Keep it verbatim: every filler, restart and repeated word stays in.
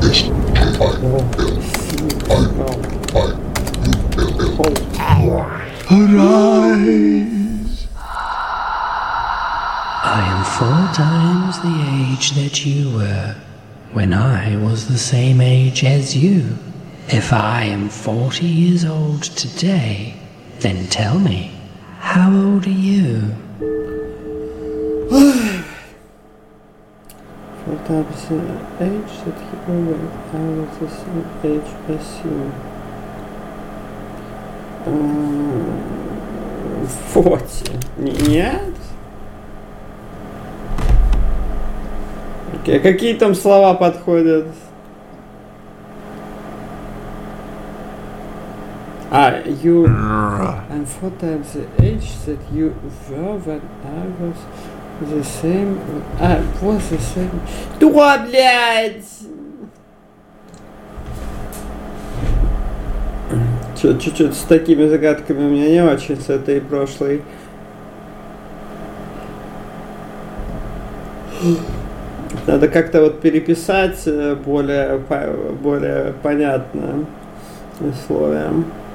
Arise! I am four times the age that you were when I was the same age as you. If I am forty years old today, then tell me, how old are you? Four times the age that you were when I was the same age as you. forty. Нет? Okay. Какие там слова подходят? А, you... I'm four times the age that you were when I was the same... А, was the same... Что, блядь? Чуть-чуть с такими загадками у меня не очень, с этой прошлой. Надо как-то вот переписать более, более понятно условиям.